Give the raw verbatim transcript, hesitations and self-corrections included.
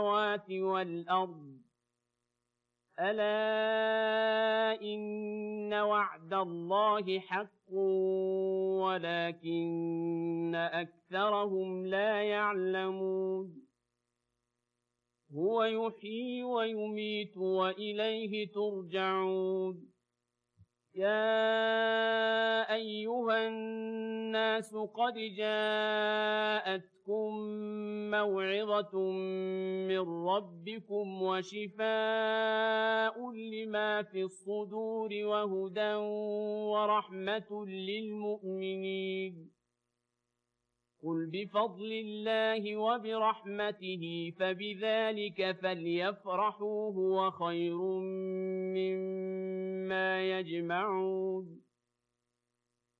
السماوات والأرض ألا إن وعد الله حق ولكن أكثرهم لا يعلمون هو يحيي ويميت وإليه ترجعون يا أيها الناس قد جاءتكم موعظة من ربكم وشفاء لما في الصدور وهدى ورحمة للمؤمنين قل بفضل الله وبرحمته فبذلك فليفرحوا هو خير مما يجمعون